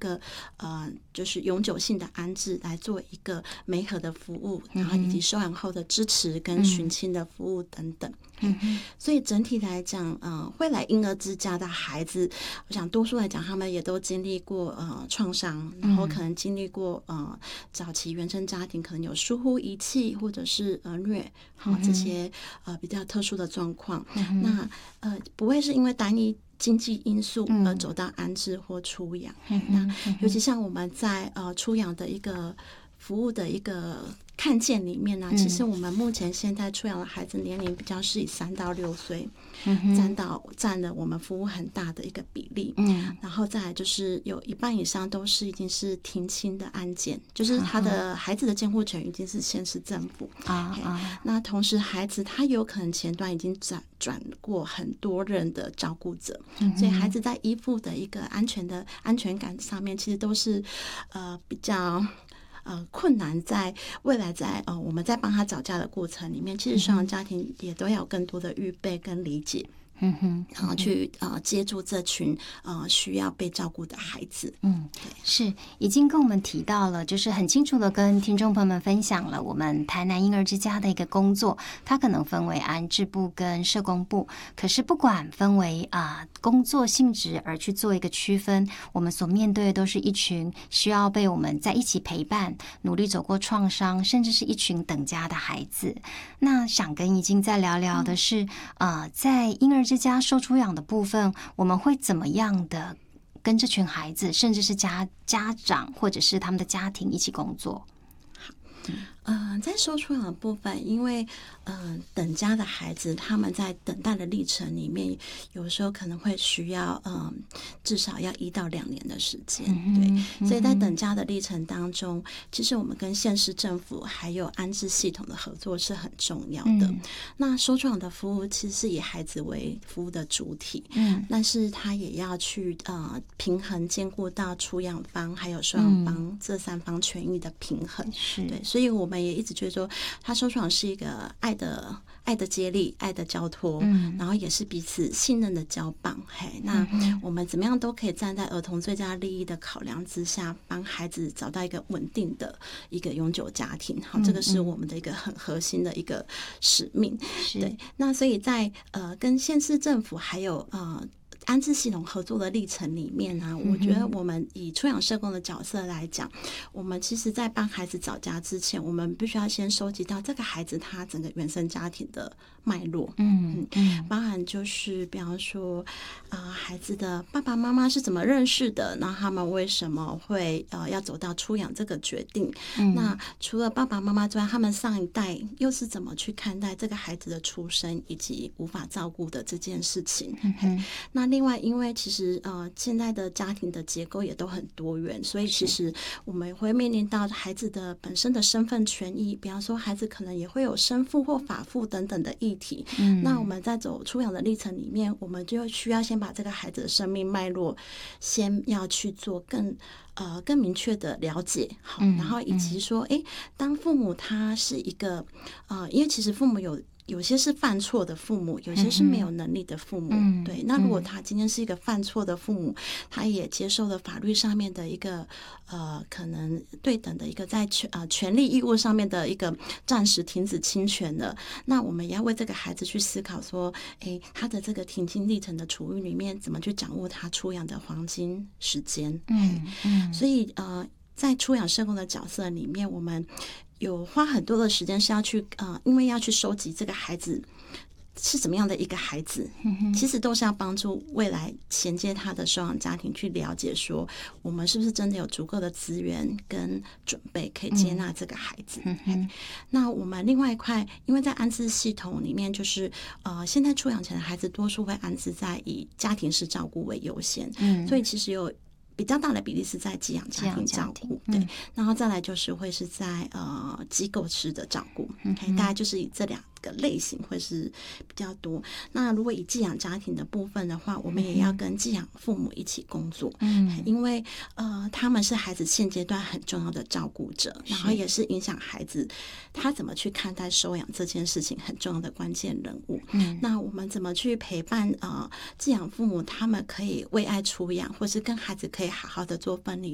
个就是永久性的安置来做一个媒合的服务，然后以及收养后的支持跟寻亲的服务等等。所以整体来讲，会来婴儿之家的孩子，我想多数来讲，他们也都经历过创伤，然后可能经历过早期原生家庭可能有疏忽遗弃或者是虐，这些比较特殊的状况。那不会是因为单一经济因素而走到安置或出养。那尤其像我们在出养的一个服务的一个看见里面呢，其实我们目前现在出养的孩子年龄比较是以3到6岁占了我们服务很大的一个比例。然后再来就是有一半以上都是已经是停亲的案件，就是他的孩子的监护权已经是县市政府。那同时孩子他有可能前端已经转过很多人的照顾者，所以孩子在依附的一个安全感上面，其实都是比较困难。在未来我们在帮他找家的过程里面，其实双养家庭也都要有更多的预备跟理解，然后去接住这群需要被照顾的孩子。 是已经跟我们提到了，就是很清楚的跟听众朋友们分享了我们台南婴儿之家的一个工作，它可能分为安置部跟社工部，可是不管分为工作性质而去做一个区分，我们所面对的都是一群需要被我们在一起陪伴，努力走过创伤，甚至是一群等家的孩子。那想跟已经在聊聊的是在婴儿之家受出养的部分，我们会怎么样的跟这群孩子，甚至是家长或者是他们的家庭一起工作？ 在受出养的部分，因为等家的孩子他们在等待的历程里面，有时候可能会需要至少要1到2年的时间。对，所以在等家的历程当中，其实我们跟县市政府还有安置系统的合作是很重要的。那受出养的服务其实是以孩子为服务的主体，但是他也要去平衡兼顾到出养方还有收养方这3方权益的平衡。对，所以我们也一直觉得说，他受出养是一个爱的接力，爱的交托，然后也是彼此信任的交棒。那我们怎么样都可以站在儿童最佳利益的考量之下，帮孩子找到一个稳定的一个永久家庭。这个是我们的一个很核心的一个使命。对，那所以在跟县市政府还有安置系统合作的历程里面呢，我觉得我们以出养社工的角色来讲，我们其实在帮孩子找家之前，我们必须要先收集到这个孩子他整个原生家庭的脉络。包含就是比方说孩子的爸爸妈妈是怎么认识的，那他们为什么会要走到出养这个决定。那除了爸爸妈妈之外，他们上一代又是怎么去看待这个孩子的出生以及无法照顾的这件事情。那另外因为其实现在的家庭的结构也都很多元，所以其实我们会面临到孩子的本身的身份权益，比方说孩子可能也会有生父或法父等等的议题。那我们在走出养的历程里面，我们就需要先把这个孩子的生命脉络先要去做更明确的了解。然后以及说当父母他是一个因为其实父母有些是犯错的父母，有些是没有能力的父母。对，那如果他今天是一个犯错的父母，他也接受了法律上面的一个可能对等的一个在权利义务上面的一个暂时停止侵权的，那我们也要为这个孩子去思考说，他的这个停经历程的处遇里面，怎么去掌握他出养的黄金时间。所以在出养社工的角色里面，我们有花很多的时间是要去因为要去收集这个孩子是怎么样的一个孩子，其实都是要帮助未来衔接他的收养家庭去了解说，我们是不是真的有足够的资源跟准备可以接纳这个孩子。那我们另外一块，因为在安置系统里面，就是现在出养前的孩子多数会安置在以家庭式照顾为优先，所以其实有比较大的比例是在寄养家庭照顾。对，然后再来就是会是在机构式的照顾。大概就是以这2个类型会是比较多。那如果以寄养家庭的部分的话，我们也要跟寄养父母一起工作。因为他们是孩子现阶段很重要的照顾者，然后也是影响孩子他怎么去看待收养这件事情很重要的关键人物。那我们怎么去陪伴寄养父母，他们可以为爱出养，或是跟孩子可以好好的做分离